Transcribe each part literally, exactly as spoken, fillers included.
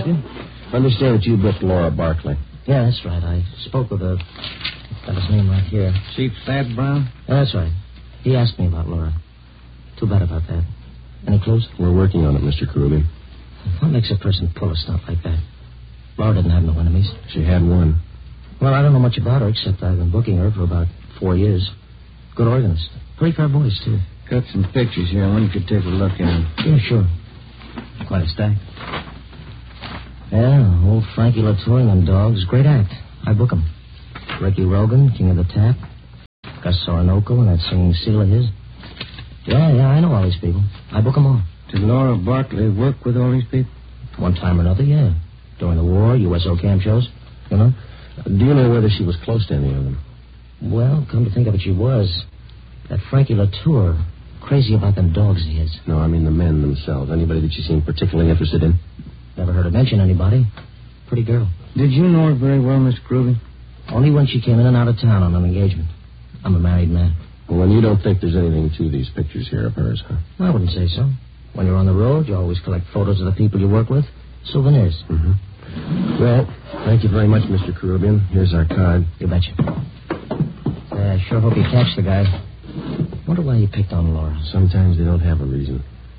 you? I understand that you booked Laura Barkley. Yeah, that's right. I spoke with her. Got his name right here. Chief Thad Brown? Yeah, that's right. He asked me about Laura. Too bad about that. Any clues? We're working on it, Mister Karubian. What makes a person pull a stunt like that? Laura didn't have no enemies. She had one. Well, I don't know much about her, except I've been booking her for about four years. Good organist. Pretty fair voice, too. Got some pictures here. One could take a look at them. Yeah, sure. Quite a stack. Yeah, old Frankie Latour and them dogs. Great act. I book 'em. Ricky Rogan, King of the Tap. Gus Orinoco and that singing seal of his. Yeah, yeah, I know all these people. I book 'em all. Did Laura Barkley work with all these people? One time or another, yeah. During the war, U S O camp shows, you know. Do you know whether she was close to any of them? Well, come to think of it, she was. That Frankie Latour, crazy about them dogs of his. No, I mean the men themselves. Anybody that she seemed particularly interested in? Never heard her mention anybody. Pretty girl. Did you know her very well, Miss Groovy? Only when she came in and out of town on an engagement. I'm a married man. Well, then you don't think there's anything to these pictures here of hers, huh? I wouldn't say so. When you're on the road, you always collect photos of the people you work with. Souvenirs. Mm-hmm. Well, thank you very much, Mister Karubian. Here's our card. You betcha. I uh, sure hope you catch the guy. Wonder why he picked on Laura. Sometimes they don't have a reason.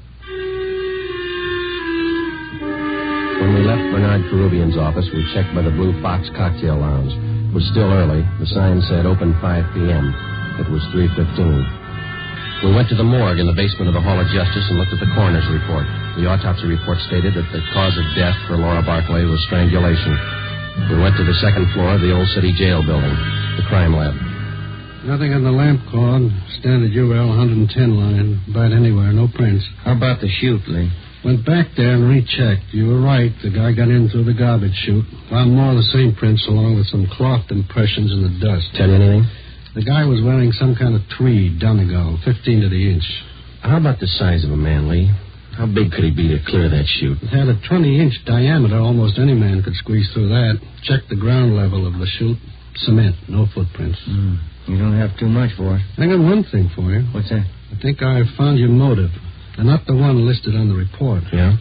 When we left Bernard Karubian's office, we checked by the Blue Fox Cocktail Lounge. It was still early. The sign said open five p.m. It was three fifteen. We went to the morgue in the basement of the Hall of Justice and looked at the coroner's report. The autopsy report stated that the cause of death for Laura Barkley was strangulation. We went to the second floor of the Old City Jail building, the crime lab. Nothing on the lamp cord. Standard U L one ten line. About anywhere. No prints. How about the chute, Lee? Went back there and rechecked. You were right. The guy got in through the garbage chute. Found more of the same prints along with some cloth impressions in the dust. Tell you anything? The guy was wearing some kind of tweed, Donegal, fifteen to the inch. How about the size of a man, Lee? How big could he be to clear that chute? It had a twenty-inch diameter. Almost any man could squeeze through that. Checked the ground level of the chute. Cement, no footprints. Mm. You don't have too much for it. I got one thing for you. What's that? I think I've found your motive. And not the one listed on the report. Yeah?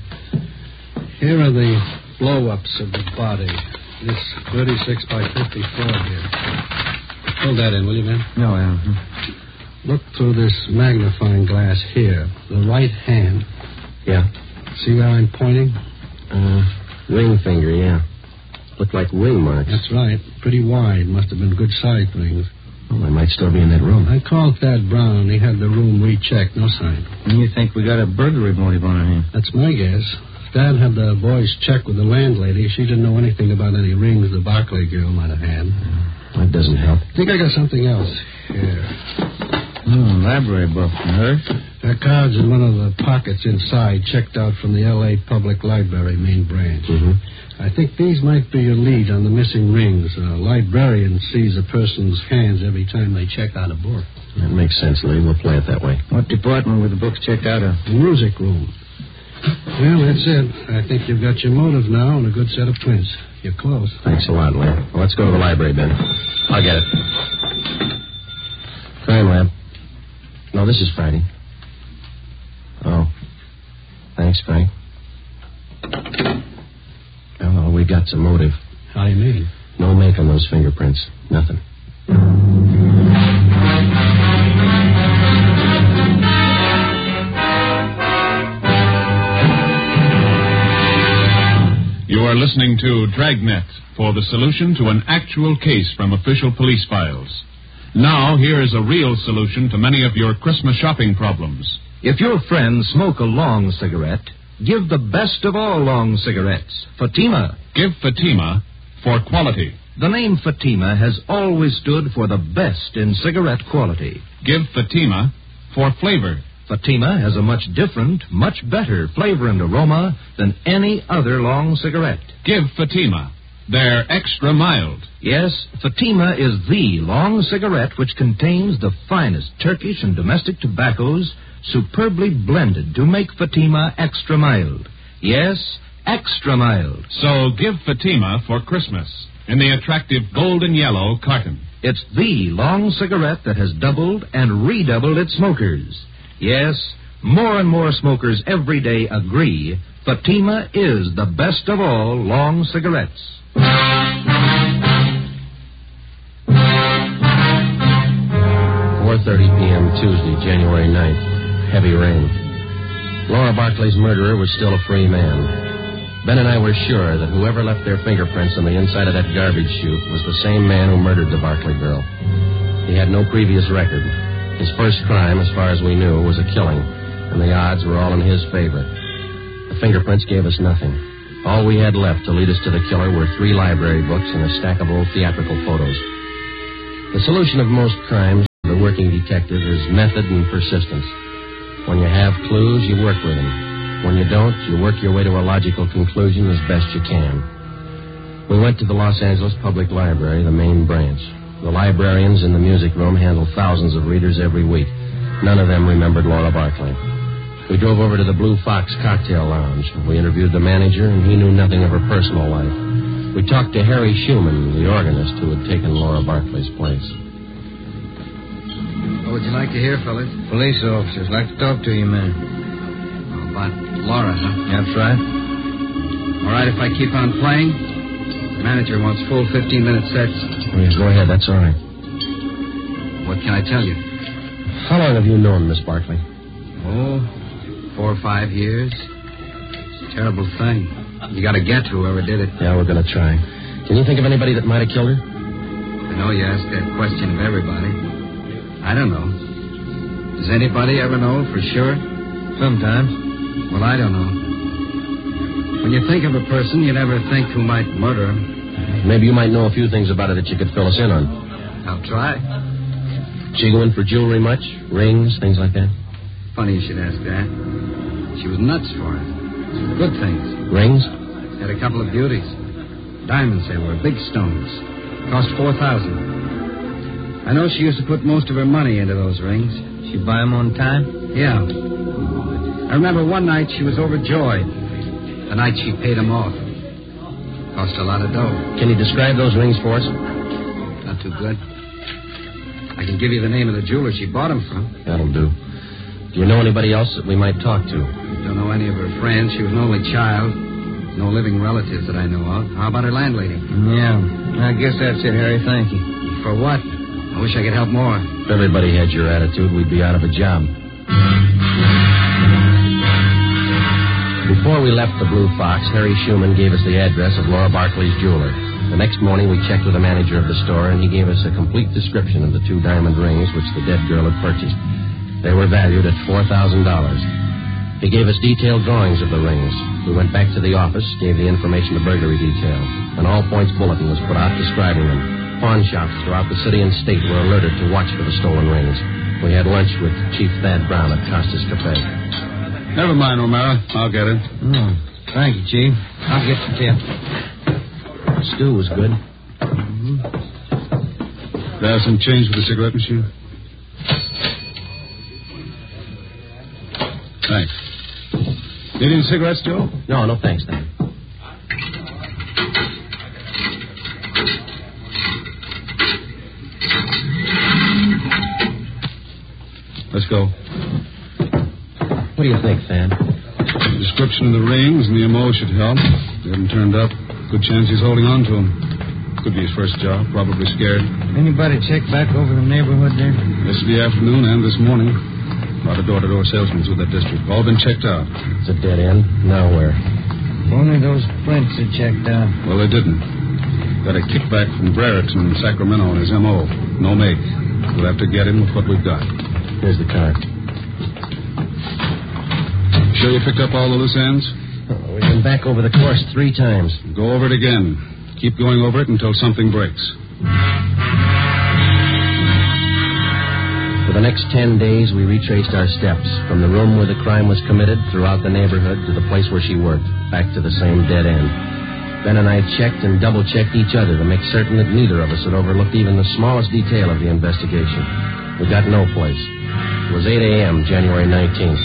Here are the blow-ups of the body. This thirty-six by fifty-four here. Hold that in, will you, man? No, Al. Look through this magnifying glass here. The right hand. Yeah. See where I'm pointing? Uh, ring finger, yeah. Look like ring marks. That's right. Pretty wide. Must have been good-sized rings. Well, they might still be in that room. I called Thad Brown. He had the room rechecked. No sign. And you think we got a burglary motive on our hands? That's my guess. Thad had the boys check with the landlady. She didn't know anything about any rings the Barkley girl might have had. That doesn't help. I think I got something else here. Hmm, library book. Hers? There are cards in one of the pockets inside, checked out from the L A Public Library main branch. Mm-hmm. I think these might be your lead on the missing rings. A librarian sees a person's hands every time they check out a book. That makes sense, Lee. We'll play it that way. What department were the books checked out of? The music room. Well, that's it. I think you've got your motive now and a good set of prints. You're close. Thanks a lot, Lee. Well, let's go to the library, Ben. I'll get it. Crime lab. No, this is Friday. Oh. Thanks, Frank. Oh, we got some motive. How do you mean? No make on those fingerprints. Nothing. You are listening to Dragnet for the solution to an actual case from official police files. Now, here is a real solution to many of your Christmas shopping problems. If your friends smoke a long cigarette, give the best of all long cigarettes, Fatima. Give Fatima for quality. The name Fatima has always stood for the best in cigarette quality. Give Fatima for flavor. Fatima has a much different, much better flavor and aroma than any other long cigarette. Give Fatima. They're extra mild. Yes, Fatima is the long cigarette which contains the finest Turkish and domestic tobaccos superbly blended to make Fatima extra mild. Yes, extra mild. So give Fatima for Christmas in the attractive golden yellow carton. It's the long cigarette that has doubled and redoubled its smokers. Yes, more and more smokers every day agree Fatima is the best of all long cigarettes. four thirty p.m. Tuesday, January ninth. Heavy rain. Laura Barclay's murderer was still a free man. Ben and I were sure that whoever left their fingerprints on the inside of that garbage chute was the same man who murdered the Barclay girl. He had no previous record. His first crime, as far as we knew, was a killing, and the odds were all in his favor. The fingerprints gave us nothing. All we had left to lead us to the killer were three library books and a stack of old theatrical photos. The solution of most crimes for the working detective is method and persistence. When you have clues, you work with them. When you don't, you work your way to a logical conclusion as best you can. We went to the Los Angeles Public Library, the main branch. The librarians in the music room handle thousands of readers every week. None of them remembered Laura Barclay. We drove over to the Blue Fox Cocktail Lounge. We interviewed the manager, and he knew nothing of her personal life. We talked to Harry Schumann, the organist who had taken Laura Barclay's place. What would you like to hear, fellas? Police officers. Like to talk to you, man. Oh, about Laura, huh? That's right. All right, if I keep on playing? The manager wants full fifteen-minute sets. Oh, yes, go ahead. That's all right. What can I tell you? How long have you known Miss Barclay? Oh, four or five years. It's a terrible thing. You got to get to whoever did it. Yeah, we're going to try. Can you think of anybody that might have killed her? I know you ask that question of everybody. I don't know. Does anybody ever know for sure? Sometimes. Well, I don't know. When you think of a person, you never think who might murder him. Maybe you might know a few things about her that you could fill us in on. I'll try. She go in for jewelry much? Rings, things like that? Funny you should ask that. She was nuts for it. Good things. Rings? Had a couple of beauties. Diamonds they were, big stones. Cost four thousand. I know she used to put most of her money into those rings. She buy them on time? Yeah. I remember one night she was overjoyed. The night she paid them off. Cost a lot of dough. Can you describe those rings for us? Not too good. I can give you the name of the jeweler she bought them from. That'll do. Do you know anybody else that we might talk to? Don't know any of her friends. She was an only child. No living relatives that I know of. How about her landlady? Yeah. I guess that's it, Harry. Thank you. For what? I wish I could help more. If everybody had your attitude, we'd be out of a job. Before we left the Blue Fox, Harry Schumann gave us the address of Laura Barclay's jeweler. The next morning, we checked with the manager of the store, and he gave us a complete description of the two diamond rings which the dead girl had purchased. They were valued at four thousand dollars. He gave us detailed drawings of the rings. We went back to the office, gave the information to burglary detail. An all-points bulletin was put out describing them. Pawn shops throughout the city and state were alerted to watch for the stolen rings. We had lunch with Chief Thad Brown at Costa's Cafe. Never mind, O'Mara. I'll get it. Oh, thank you, Chief. I'll get the tip. Stew was good. Mm-hmm. There's some change for the cigarette machine. Thanks. Need any cigarettes, Joe? No, no thanks, Dan. Let's go. What do you think, Thad? The description of the rings and the M O should help. They haven't turned up. Good chance he's holding on to them. Could be his first job. Probably scared. Anybody check back over the neighborhood there? Yesterday afternoon and this morning. A lot of door-to-door salesmen through that district. All been checked out. It's a dead end. Now where? Only those prints are checked out. Well, they didn't. Got a kickback from Brereton in Sacramento on his M O. No make. We'll have to get him with what we've got. Here's the car. Sure you picked up all the loose ends? Oh, we've been back over the course three times. Go over it again. Keep going over it until something breaks. For the next ten days, we retraced our steps from the room where the crime was committed throughout the neighborhood to the place where she worked, back to the same dead end. Ben and I checked and double-checked each other to make certain that neither of us had overlooked even the smallest detail of the investigation. We got no place. It was eight a.m., January nineteenth.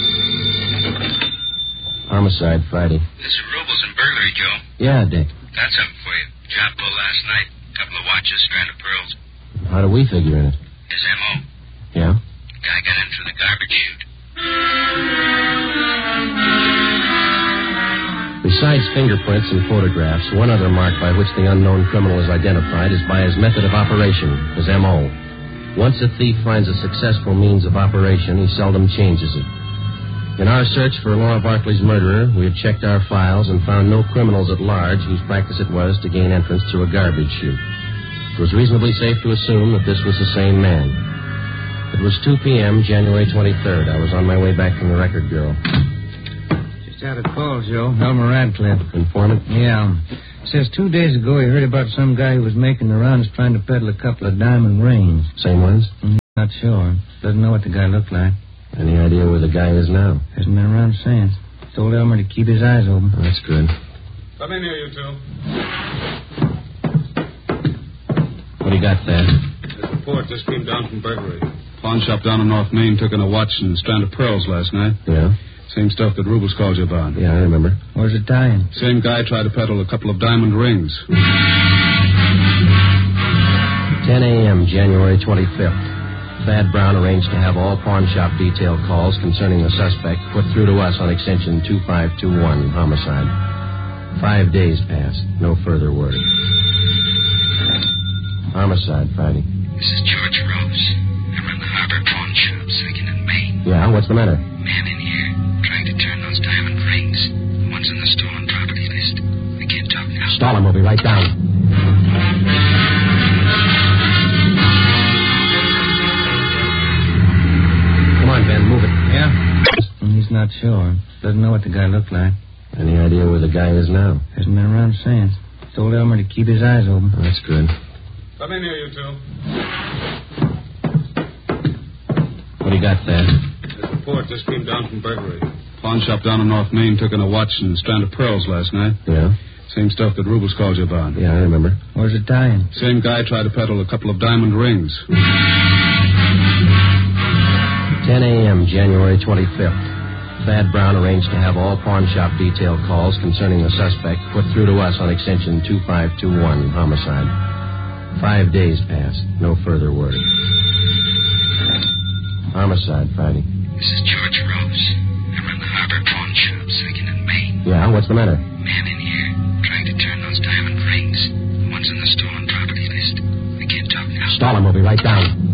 Homicide, Friday. This is Robles and burglary, Joe. Yeah, Dick. Got something for you. Job well last night. Couple of watches, strand of pearls. How do we figure in it? His M O. Yeah? Guy got in through the garbage chute. Besides fingerprints and photographs, one other mark by which the unknown criminal is identified is by his method of operation, his M O. Once a thief finds a successful means of operation, he seldom changes it. In our search for Laura Barkley's murderer, we had checked our files and found no criminals at large whose practice it was to gain entrance through a garbage chute. It was reasonably safe to assume that this was the same man. It was two p.m., January twenty-third. I was on my way back from the Record Bureau. Just out of call, Joe. Elmer Radcliffe. Informant? Yeah. Says two days ago he heard about some guy who was making the rounds trying to peddle a couple of diamond rings. Same ones? Mm, not sure. Doesn't know what the guy looked like. Any idea where the guy is now? Hasn't been around since. Told Elmer to keep his eyes open. Oh, that's good. Come in here, you two. What do you got there? This report just came down from burglary. Pawn shop down on North Main took in a watch and a strand of pearls last night. Yeah? Same stuff that Rubens called you about. Yeah, I remember. Where's it dying? Same guy tried to peddle a couple of diamond rings. ten a.m., January twenty-fifth. Thad Brown arranged to have all pawn shop detail calls concerning the suspect put through to us on extension two five two one, homicide. Five days passed. No further word. Homicide, Friday. This is George Rose. I run the Harbor Pawn Shop, second and Main. Yeah, what's the matter? Man in here, trying to turn those diamond rings. The ones on the stolen property list. I can't talk now. Stall him, we'll be right down. Come on, Ben, move it. Yeah? He's not sure. Doesn't know what the guy looked like. Any idea where the guy is now? Hasn't been around since. Told Elmer to keep his eyes open. Oh, that's good. Come in here, you two. What do you got there? This report just came down from burglary. Pawn shop down on North Main took in a watch and a strand of pearls last night. Yeah? Same stuff that Rubens called you about. Yeah, I remember. Where's it dying? Same guy tried to peddle a couple of diamond rings. ten a.m., January twenty-fifth. Thad Brown arranged to have all pawn shop detail calls concerning the suspect put through to us on extension two five two one, homicide. Five days passed. No further word. Homicide, Friday. This is George Rose. I run the Harbor Pawn Shop, second and Main. Yeah, what's the matter? Man in here, trying to turn those diamond rings. The ones on the stolen property list. I can't talk now. Stall him, we'll be right down.